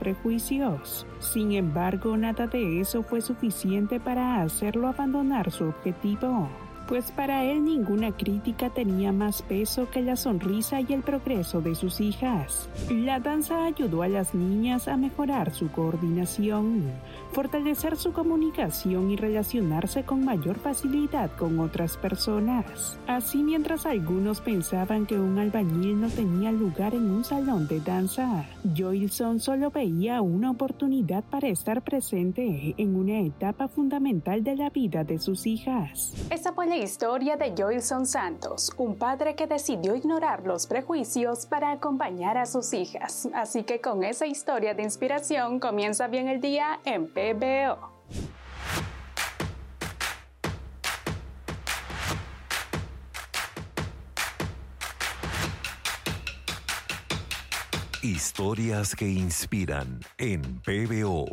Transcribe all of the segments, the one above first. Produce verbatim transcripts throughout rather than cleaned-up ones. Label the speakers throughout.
Speaker 1: prejuicios. Sin embargo, nada de eso fue suficiente para hacerlo abandonar su objetivo, pues para él ninguna crítica tenía más peso que la sonrisa y el progreso de sus hijas. La danza ayudó a las niñas a mejorar su coordinación, fortalecer su comunicación y relacionarse con mayor facilidad con otras personas. Así, mientras algunos pensaban que un albañil no tenía lugar en un salón de danza, Joilson solo veía una oportunidad para estar presente en una etapa fundamental de la vida de sus hijas.
Speaker 2: Esa fue la historia de Joilson Santos, un padre que decidió ignorar los prejuicios para acompañar a sus hijas. Así que con esa historia de inspiración comienza bien el día en P B O.
Speaker 3: Historias que inspiran en P B O.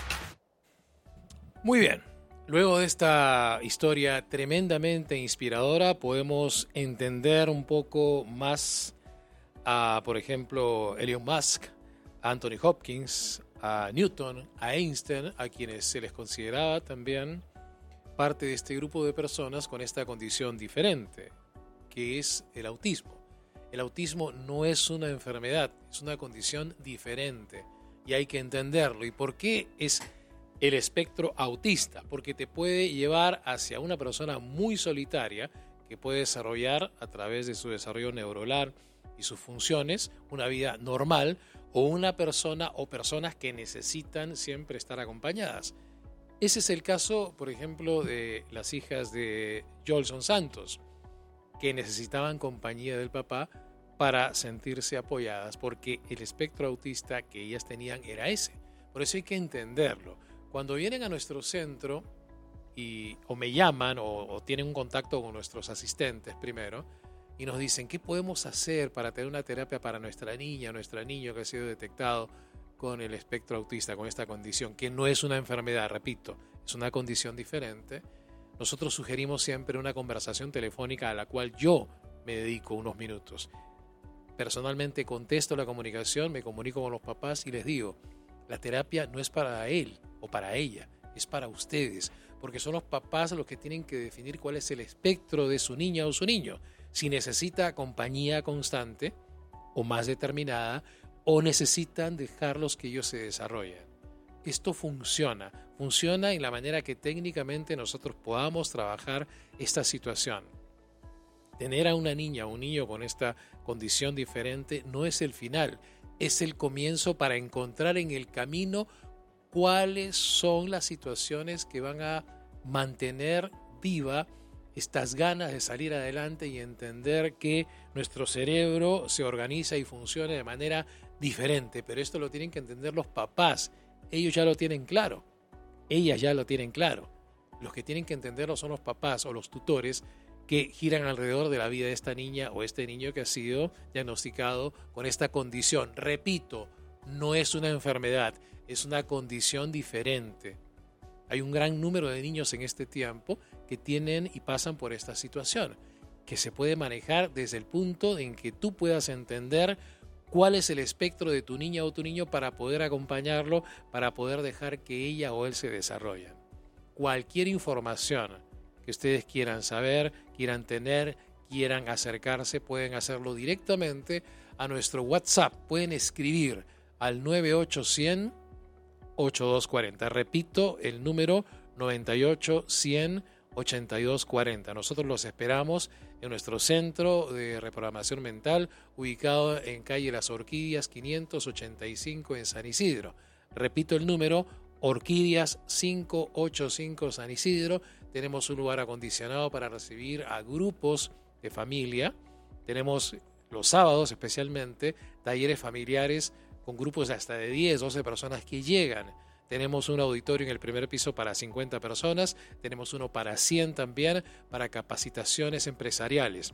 Speaker 4: Muy bien. Luego de esta historia tremendamente inspiradora, podemos entender un poco más a, por ejemplo, Elon Musk, a Anthony Hopkins, a Newton, a Einstein, a quienes se les consideraba también parte de este grupo de personas con esta condición diferente, que es el autismo. El autismo no es una enfermedad, es una condición diferente y hay que entenderlo. ¿Y por qué es el espectro autista? Porque te puede llevar hacia una persona muy solitaria que puede desarrollar a través de su desarrollo neuronal y sus funciones una vida normal, o una persona o personas que necesitan siempre estar acompañadas. Ese es el caso, por ejemplo, de las hijas de Joilson Santos, que necesitaban compañía del papá para sentirse apoyadas, porque el espectro autista que ellas tenían era ese. Por eso hay que entenderlo. Cuando vienen a nuestro centro y o me llaman o, o tienen un contacto con nuestros asistentes primero y nos dicen qué podemos hacer para tener una terapia para nuestra niña, nuestro niño que ha sido detectado con el espectro autista, con esta condición, que no es una enfermedad, repito, es una condición diferente. Nosotros sugerimos siempre una conversación telefónica a la cual yo me dedico unos minutos. Personalmente contesto la comunicación, me comunico con los papás y les digo, la terapia no es para él o para ella, es para ustedes, porque son los papás los que tienen que definir cuál es el espectro de su niña o su niño, si necesita compañía constante o más determinada, o necesitan dejarlos que ellos se desarrollen. Esto funciona, funciona en la manera que técnicamente nosotros podamos trabajar esta situación. Tener a una niña o un niño con esta condición diferente no es el final, es el comienzo para encontrar en el camino cuáles son las situaciones que van a mantener viva estas ganas de salir adelante y entender que nuestro cerebro se organiza y funciona de manera diferente. Pero esto lo tienen que entender los papás. Ellos ya lo tienen claro. Ellas ya lo tienen claro. Los que tienen que entenderlo son los papás o los tutores que giran alrededor de la vida de esta niña o este niño que ha sido diagnosticado con esta condición. Repito, no es una enfermedad, es una condición diferente. Hay un gran número de niños en este tiempo que tienen y pasan por esta situación, que se puede manejar desde el punto en que tú puedas entender cuál es el espectro de tu niña o tu niño para poder acompañarlo, para poder dejar que ella o él se desarrollen. Cualquier información que ustedes quieran saber, quieran tener, quieran acercarse, pueden hacerlo directamente a nuestro WhatsApp. Pueden escribir al nueve ocho cien ochenta y dos cuarenta. Repito, el número nueve ocho cien ochenta y dos cuarenta. Nosotros los esperamos en nuestro centro de reprogramación mental, ubicado en calle Las Orquídeas quinientos ochenta y cinco en San Isidro. Repito el número, Orquídeas quinientos ochenta y cinco San Isidro. Tenemos un lugar acondicionado para recibir a grupos de familia. Tenemos los sábados especialmente talleres familiares con grupos de hasta de diez, doce personas que llegan. Tenemos un auditorio en el primer piso para cincuenta personas, tenemos uno para cien también, para capacitaciones empresariales.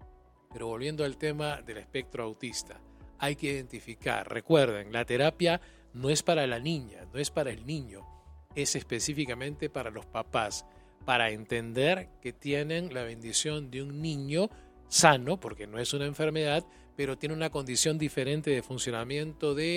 Speaker 4: Pero volviendo al tema del espectro autista, hay que identificar, recuerden, la terapia no es para la niña, no es para el niño, es específicamente para los papás, para entender que tienen la bendición de un niño sano, porque no es una enfermedad, pero tiene una condición diferente de funcionamiento de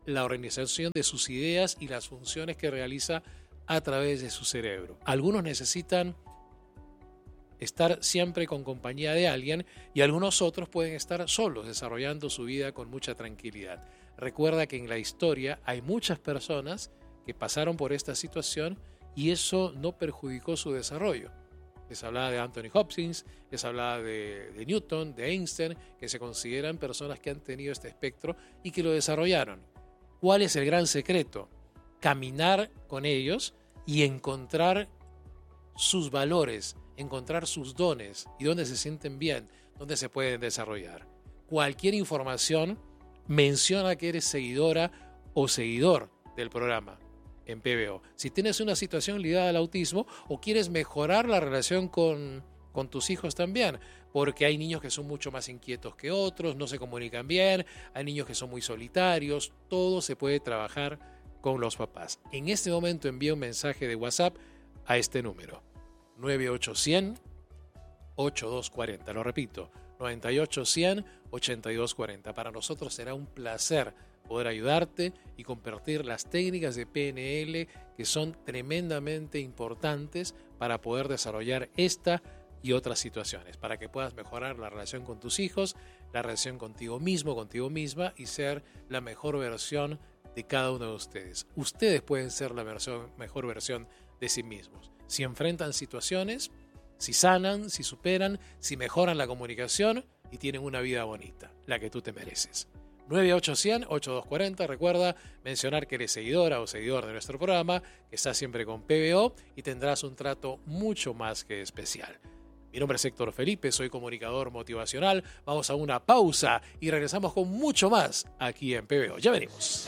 Speaker 4: la organización de sus ideas y las funciones que realiza a través de su cerebro. Algunos necesitan estar siempre con compañía de alguien y algunos otros pueden estar solos, desarrollando su vida con mucha tranquilidad. Recuerda que en la historia hay muchas personas que pasaron por esta situación y eso no perjudicó su desarrollo. Les hablaba de Anthony Hopkins, les hablaba de, de Newton, de Einstein, que se consideran personas que han tenido este espectro y que lo desarrollaron. ¿Cuál es el gran secreto? Caminar con ellos y encontrar sus valores, encontrar sus dones y dónde se sienten bien, dónde se pueden desarrollar. Cualquier información, menciona que eres seguidora o seguidor del programa en P B O. Si tienes una situación ligada al autismo o quieres mejorar la relación con, con tus hijos también, porque hay niños que son mucho más inquietos que otros, no se comunican bien, hay niños que son muy solitarios, todo se puede trabajar con los papás. En este momento envía un mensaje de WhatsApp a este número, nueve ocho cero cero, ocho dos cuatro cero. Lo repito, nueve ocho cero cero, ocho dos cuatro cero. Para nosotros será un placer poder ayudarte y compartir las técnicas de P N L que son tremendamente importantes para poder desarrollar esta y otras situaciones, para que puedas mejorar la relación con tus hijos, la relación contigo mismo, contigo misma y ser la mejor versión de cada uno de ustedes. Ustedes pueden ser la versión, mejor versión de sí mismos. Si enfrentan situaciones, si sanan, si superan, si mejoran la comunicación y tienen una vida bonita, la que tú te mereces. nueve ocho cero cero, ocho dos cuatro cero. Recuerda mencionar que eres seguidora o seguidor de nuestro programa, que estás siempre con P B O y tendrás un trato mucho más que especial. Mi nombre es Héctor Felipe, soy comunicador motivacional. Vamos a una pausa y regresamos con mucho más aquí en P B O. Ya venimos.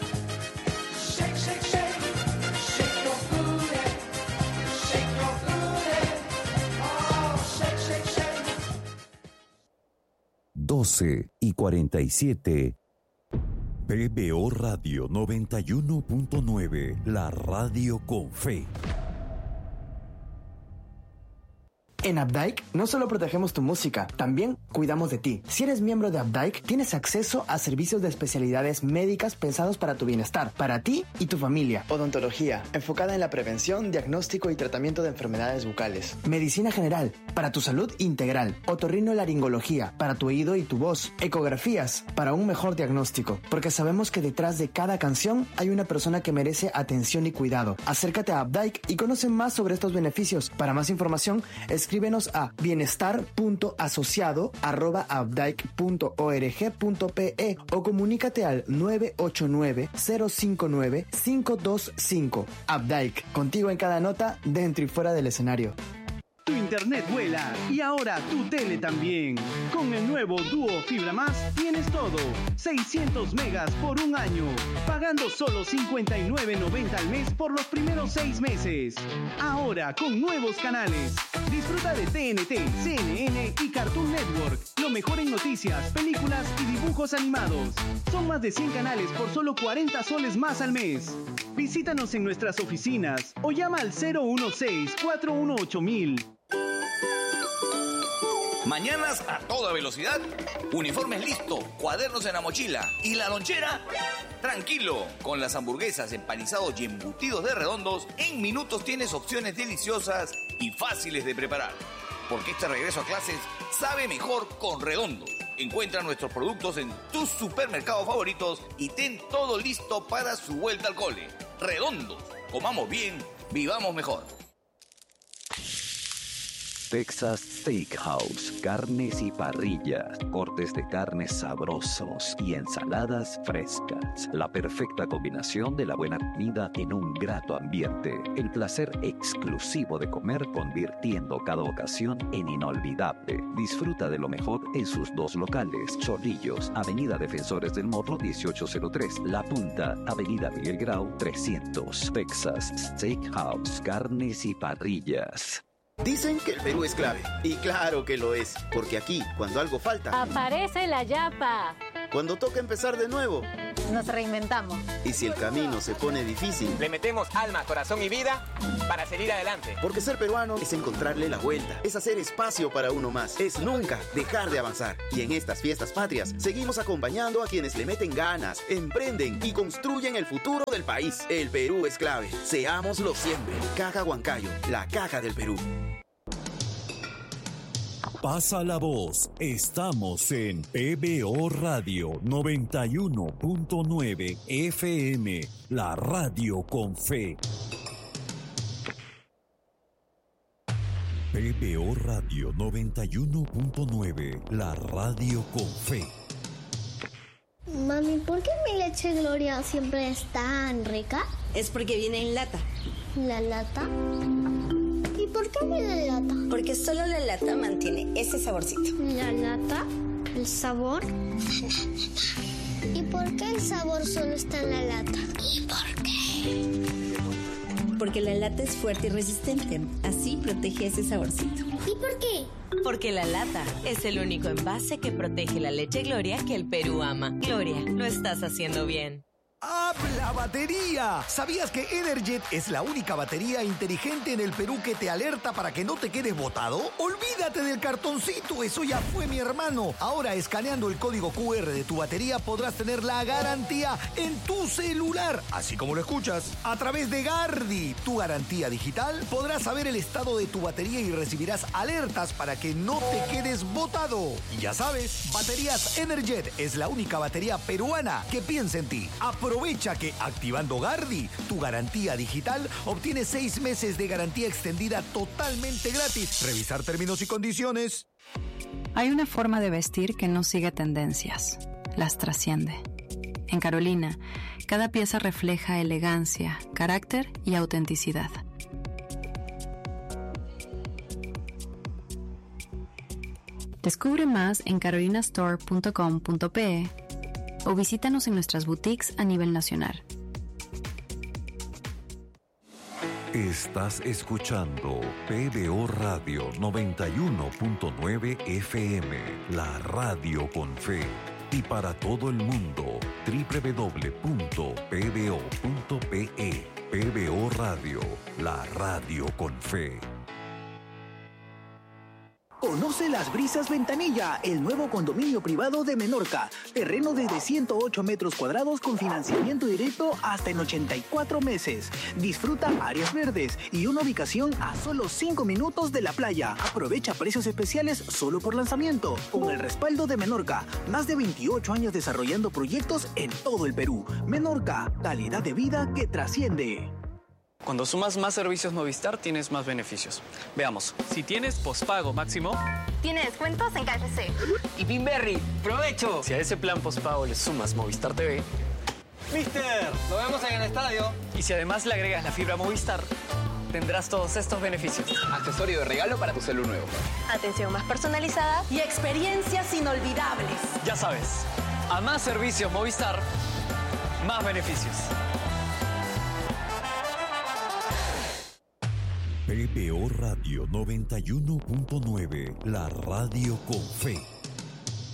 Speaker 3: doce y cuarenta y siete. P B O Radio noventa y uno punto nueve, la radio con fe.
Speaker 5: En Updike no solo protegemos tu música, también cuidamos de ti. Si eres miembro de Updike, tienes acceso a servicios de especialidades médicas pensados para tu bienestar, para ti y tu familia. Odontología, enfocada en la prevención, diagnóstico y tratamiento de enfermedades bucales. Medicina general, para tu salud integral. Otorrinolaringología, para tu oído y tu voz. Ecografías, para un mejor diagnóstico. Porque sabemos que detrás de cada canción hay una persona que merece atención y cuidado. Acércate a Updike y conoce más sobre estos beneficios. Para más información, escribe Escríbenos a bienestar punto asociado arroba updike punto org punto pe o comunícate al nueve ocho nueve, cero cinco nueve, cinco dos cinco. Updike, contigo en cada nota, dentro y fuera del escenario.
Speaker 6: Tu internet vuela y ahora tu tele también. Con el nuevo Duo Fibra Más tienes todo. seiscientos megas por un año. Pagando solo cincuenta y nueve noventa al mes por los primeros seis meses. Ahora con nuevos canales. Disfruta de T N T, C N N y Cartoon Network. Lo mejor en noticias, películas y dibujos animados. Son más de cien canales por solo cuarenta soles más al mes. Visítanos en nuestras oficinas o llama al cero uno seis, cuatro uno ocho mil.
Speaker 7: Mañanas a toda velocidad, uniformes listos, cuadernos en la mochila y la lonchera. Tranquilo, con las hamburguesas, empanizados y embutidos de Redondos, en minutos tienes opciones deliciosas y fáciles de preparar. Porque este regreso a clases sabe mejor con Redondos. Encuentra nuestros productos en tus supermercados favoritos y ten todo listo para su vuelta al cole. Redondos, comamos bien, vivamos mejor.
Speaker 8: Texas Steakhouse, carnes y parrillas, cortes de carnes sabrosos y ensaladas frescas. La perfecta combinación de la buena comida en un grato ambiente. El placer exclusivo de comer convirtiendo cada ocasión en inolvidable. Disfruta de lo mejor en sus dos locales. Chorrillos, Avenida Defensores del Morro dieciocho cero tres. La Punta, Avenida Miguel Grau trescientos. Texas Steakhouse, carnes y parrillas.
Speaker 9: Dicen que el Perú es clave, y claro que lo es, porque aquí, cuando algo falta,
Speaker 10: aparece la yapa.
Speaker 9: Cuando toca empezar de nuevo,
Speaker 10: Nos reinventamos.
Speaker 9: Y si el camino se pone difícil,
Speaker 11: le metemos alma, corazón y vida para seguir adelante.
Speaker 9: Porque ser peruano es encontrarle la vuelta, es hacer espacio para uno más, es nunca dejar de avanzar. Y en estas fiestas patrias, seguimos acompañando a quienes le meten ganas, emprenden y construyen el futuro del país. El Perú es clave. Seámoslo siempre. Caja Huancayo, la caja del Perú.
Speaker 3: Pasa la voz. Estamos en P B O Radio noventa y uno punto nueve F M, la radio con fe. P B O Radio noventa y uno punto nueve, la radio con fe.
Speaker 12: Mami, ¿por qué mi leche Gloria siempre es tan rica?
Speaker 13: Es porque viene en lata.
Speaker 12: ¿La lata? ¿Y por qué viene en lata?
Speaker 13: Porque solo la lata mantiene ese saborcito.
Speaker 12: ¿La lata? ¿El sabor? ¿Y por qué el sabor solo está en la lata? ¿Y por qué?
Speaker 13: Porque la lata es fuerte y resistente. Así protege ese saborcito.
Speaker 12: ¿Y por qué?
Speaker 14: Porque la lata es el único envase que protege la leche Gloria que el Perú ama. Gloria, lo estás haciendo bien.
Speaker 15: ¡Habla batería! ¿Sabías que Energet es la única batería inteligente en el Perú que te alerta para que no te quedes botado? ¡Olvídate del cartoncito! ¡Eso ya fue, mi hermano! Ahora, escaneando el código Q R de tu batería, podrás tener la garantía en tu celular. Así como lo escuchas. A través de Gardi, tu garantía digital, podrás saber el estado de tu batería y recibirás alertas para que no te quedes botado. Y ya sabes, Baterías Energet es la única batería peruana que piensa en ti. Aprovecha que activando Gardi, tu garantía digital, obtienes seis meses de garantía extendida totalmente gratis. Revisar términos y condiciones.
Speaker 16: Hay una forma de vestir que no sigue tendencias, las trasciende. En Carolina, cada pieza refleja elegancia, carácter y autenticidad. Descubre más en carolina store punto com punto pe o visítanos en nuestras boutiques a nivel nacional.
Speaker 3: Estás escuchando P B O Radio noventa y uno punto nueve F M, la radio con fe. Y para todo el mundo, doble u doble u doble u punto p b o punto p e. P B O Radio, la radio con fe.
Speaker 17: Conoce Las Brisas Ventanilla, el nuevo condominio privado de Menorca. Terreno desde ciento ocho metros cuadrados con financiamiento directo hasta en ochenta y cuatro meses. Disfruta áreas verdes y una ubicación a solo cinco minutos de la playa. Aprovecha precios especiales solo por lanzamiento. Con el respaldo de Menorca, más de veintiocho años desarrollando proyectos en todo el Perú. Menorca, calidad de vida que trasciende.
Speaker 18: Cuando sumas más servicios Movistar, tienes más beneficios. Veamos. Si tienes pospago máximo...
Speaker 19: Tiene descuentos en K F C.
Speaker 18: Y Pinberry, ¡provecho! Si a ese plan pospago le sumas Movistar T V... ¡Mister! ¡Nos vemos en el estadio! Y si además le agregas la fibra Movistar, tendrás todos estos beneficios.
Speaker 11: Accesorio de regalo para tu celu nuevo.
Speaker 19: Atención más personalizada y experiencias inolvidables.
Speaker 18: Ya sabes, a más servicios Movistar, más beneficios.
Speaker 3: P B O Radio noventa y uno punto nueve, la radio con fe.